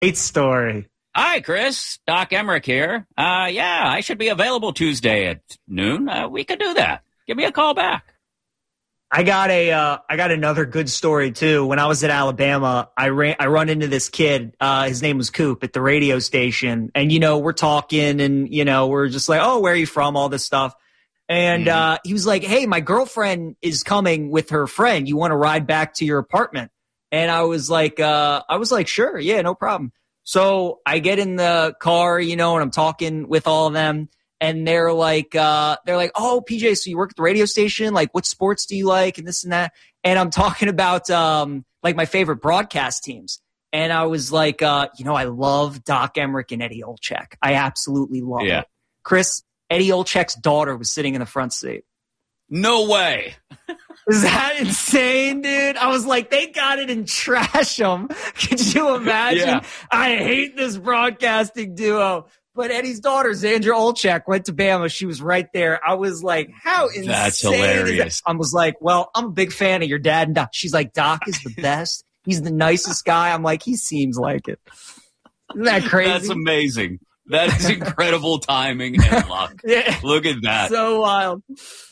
Great story. Hi, Chris. Doc Emmerich here. Yeah, I should be available Tuesday at noon. We could do that. Give me a call back. I got another good story too. When I was at Alabama, I run into this kid. His name was Coop at the radio station, and we're talking, and we're just like, oh, where are you from? All this stuff, and he was like, hey, my girlfriend is coming with her friend. You want to ride back to your apartment? And I was like, sure, yeah, no problem. So I get in the car, and I'm talking with all of them. And they're like, oh, PJ, so you work at the radio station? Like, what sports do you like? And this and that. And I'm talking about, my favorite broadcast teams. And I was like, I love Doc Emmerich and Eddie Olczyk. I absolutely love it. Chris, Eddie Olczyk's daughter was sitting in the front seat. No way. Is that insane, dude? I was like, they got it in Trasham. Could you imagine? Yeah. I hate this broadcasting duo. But Eddie's daughter, Zandra Olczyk, went to Bama. She was right there. I was like, how insane That's hilarious. Is that? I was like, well, I'm a big fan of your dad and Doc. She's like, Doc is the best. He's the nicest guy. I'm like, he seems like it. Isn't that crazy? That's amazing. That is incredible timing and luck. Yeah. Look at that. So wild.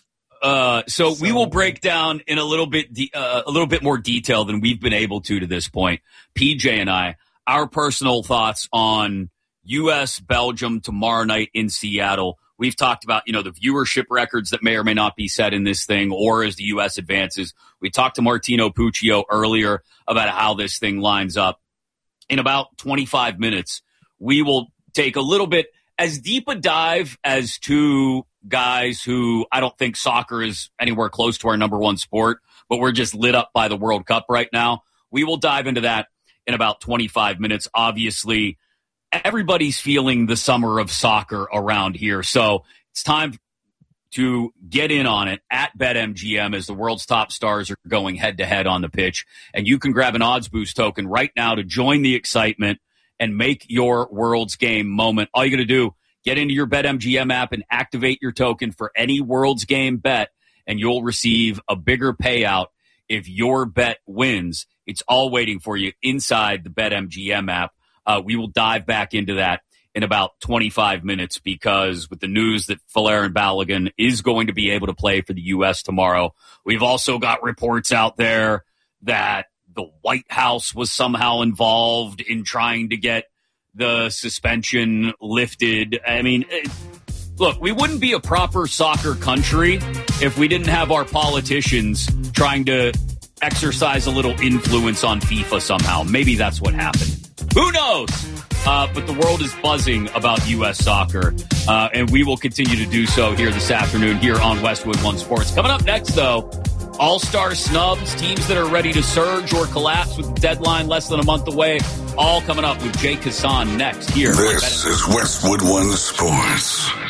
So we will break down in a little bit more detail than we've been able to this point. PJ and I, our personal thoughts on U.S. Belgium tomorrow night in Seattle. We've talked about, the viewership records that may or may not be set in this thing or as the U.S. advances. We talked to Martino Puccio earlier about how this thing lines up. In about 25 minutes, we will take a little bit as deep a dive as two guys who I don't think soccer is anywhere close to our number one sport, but we're just lit up by the World Cup right now. We will dive into that in about 25 minutes. Obviously, everybody's feeling the summer of soccer around here. So it's time to get in on it at BetMGM as the world's top stars are going head-to-head on the pitch. And you can grab an Odds Boost token right now to join the excitement and make your world's game moment. All you got to do, get into your BetMGM app and activate your token for any world's game bet, and you'll receive a bigger payout if your bet wins. It's all waiting for you inside the BetMGM app. We will dive back into that in about 25 minutes because with the news that Folarin Balogun is going to be able to play for the U.S. tomorrow, we've also got reports out there that the White House was somehow involved in trying to get the suspension lifted. I mean, look, we wouldn't be a proper soccer country if we didn't have our politicians trying to exercise a little influence on FIFA somehow. Maybe that's what happened. Who knows? But the world is buzzing about U.S. soccer, and we will continue to do so here this afternoon here on Westwood One Sports. Coming up next, though, all-star snubs, teams that are ready to surge or collapse with the deadline less than a month away, all coming up with Jay Kassan next here. This is Westwood One Sports.